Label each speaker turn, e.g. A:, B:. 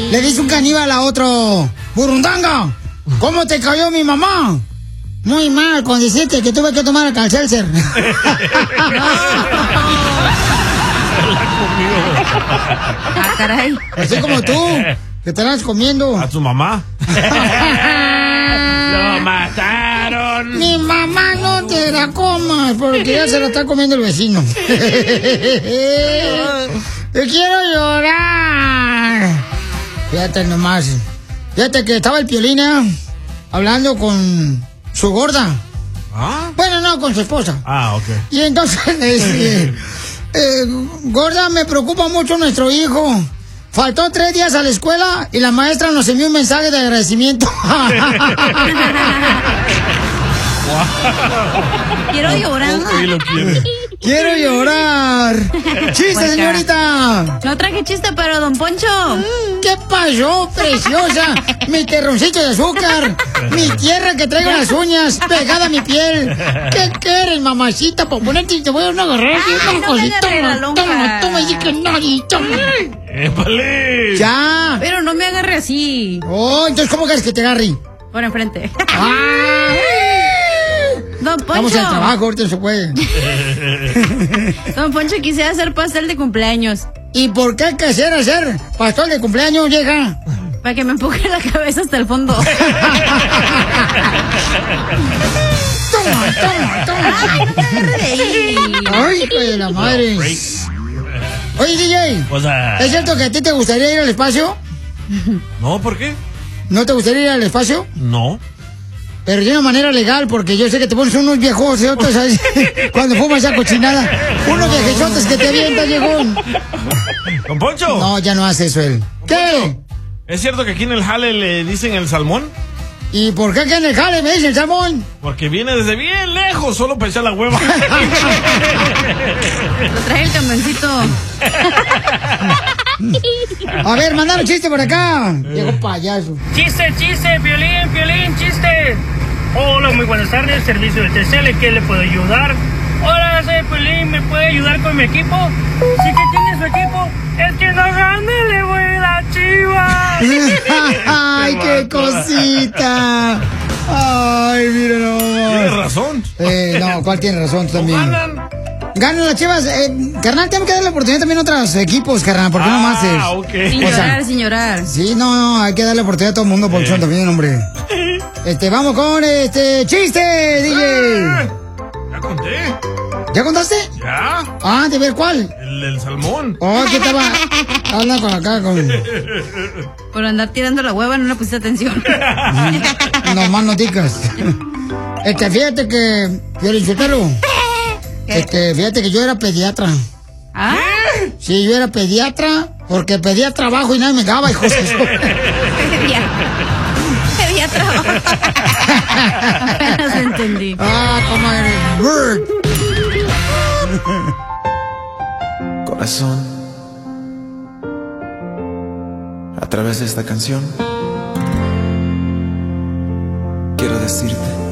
A: Le dice un caníbal a otro: Burundanga, ¿cómo te cayó mi mamá? Muy mal, con decirte que tuve que tomar el Calcelser.
B: Ah, caray.
A: Así como tú, que te estás comiendo.
C: ¿A tu mamá? ¡Lo mataron!
A: Mi mamá no te la comas, porque ya se la está comiendo el vecino. Te quiero llorar. Fíjate nomás. Fíjate que estaba el Piolín, hablando con su gorda.
C: ¿Ah?
A: Bueno, no, con su esposa.
C: Ah, ok.
A: Y entonces, gorda, me preocupa mucho nuestro hijo. Faltó 3 días a la escuela y la maestra nos envió un mensaje de agradecimiento.
B: Quiero llorar.
A: Quiero llorar. ¡Chiste, señorita!
B: No traje chiste, pero don Poncho.
A: ¿Qué pasó, preciosa? Mi terroncito de azúcar. Mi tierra que traigo en las uñas pegada a mi piel. ¿Qué quieres, mamacita? Por ponerte te voy a agarrar. Toma, y que nadie, toma.
C: ¡Épale!
A: Ya.
B: Pero no me agarre así.
A: Oh, entonces, ¿cómo quieres que te agarre?
B: Por enfrente. Don Poncho.
A: Vamos al trabajo, ahorita se puede.
B: Don Poncho, quisiera hacer pastel de cumpleaños.
A: ¿Y por qué quisiera hacer pastel de cumpleaños, vieja?
B: Para que me empuje la cabeza hasta el fondo.
A: Toma.
B: Ay, no te agarres de ahí.
A: Ay, hijo de la madre. Oye, DJ,
C: O sea,
A: ¿es cierto que a ti te gustaría ir al espacio?
C: no, ¿por qué?
A: ¿No te gustaría ir al espacio?
C: No.
A: Pero de una manera legal, porque yo sé que te pones unos viejos otros ahí, cuando fumas esa cochinada. Unos viejechotes que te avientan, viejón.
C: ¿Don Poncho?
A: No, ya no hace eso él. ¿Qué?
C: ¿Es cierto que aquí en el jale le dicen el salmón?
A: ¿Y por qué en el jale me dicen salmón?
C: Porque viene desde bien lejos, solo para echar la hueva.
B: Lo trae el camioncito.
A: A ver, mandaron chiste por acá. Viejo payaso.
D: Chiste, Piolín, chiste. Hola, muy buenas tardes, servicio de TCL, ¿qué le puedo ayudar? Hola, soy Piolín, ¿me puede ayudar con mi equipo? Sí que tiene su equipo, es que no gane, le voy a las Chivas.
A: Ay, qué cosita. Ay, mira nomás.
C: Tienes razón.
A: No, ¿cuál tiene razón? Tú
C: No
A: también.
C: ganan.
A: Ganan las Chivas. Carnal, tenemos que darle la oportunidad también a otros equipos, carnal, porque no más es.
C: Ok.
B: Sin
A: O sea,
B: llorar, sin llorar.
A: Sí, no, hay que darle oportunidad a todo el mundo, por también, hombre. Vamos con chiste, DJ.
C: Ya conté.
A: ¿Ya contaste?
C: Ya.
A: Ah, ¿de ver cuál?
C: El salmón.
A: Oh, ¿qué estaba? Habla con acá, con...
B: Por andar tirando la hueva no le pusiste atención.
A: Nomás no ticas. Fíjate que... Piolinsotelo. Fíjate que yo era pediatra.
B: ¿Ah?
A: Sí, yo era pediatra porque pedía trabajo y nadie me daba, hijos de eso.
B: Pedía trabajo. Apenas entendí.
A: Ah, como eres bird.
E: Corazón, a través de esta canción quiero decirte